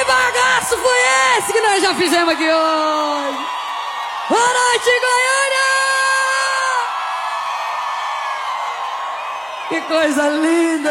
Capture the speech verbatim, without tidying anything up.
bagaço foi esse que nós já fizemos aqui hoje? Boa noite, Goiânia! Que coisa linda!